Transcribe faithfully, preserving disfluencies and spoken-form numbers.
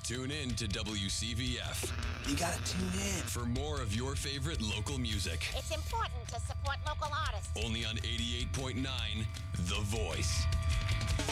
Tune in to W C V F. You gotta tune in for more of your favorite local music. It's important to support local artists. Only on eighty-eight point nine The Voice.